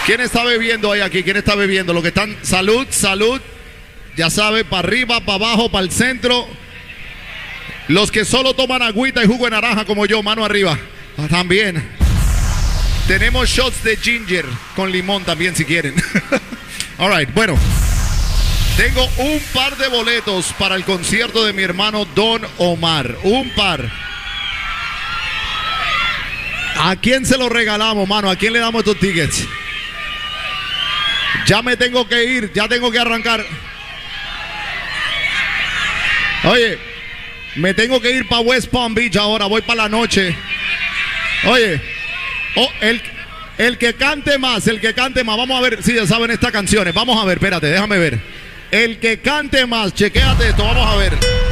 ¿Quién está bebiendo ahí aquí? ¿Quién está bebiendo? Los que están, salud, salud. Ya sabe, para arriba, para abajo, para el centro. Los que solo toman agüita y jugo de naranja como yo, mano arriba. También. Tenemos shots de ginger con limón también si quieren. All right, bueno. Tengo un par de boletos para el concierto de mi hermano Don Omar. Un par. ¿A quién se los regalamos, mano? ¿A quién le damos estos tickets? Ya me tengo que ir, ya tengo que arrancar. Oye, me tengo que ir para West Palm Beach ahora, voy para la noche. Oye, el que cante más, vamos a ver si ya saben estas canciones. Vamos a ver, espérate, déjame ver. El que cante más, chequéate esto, vamos a ver.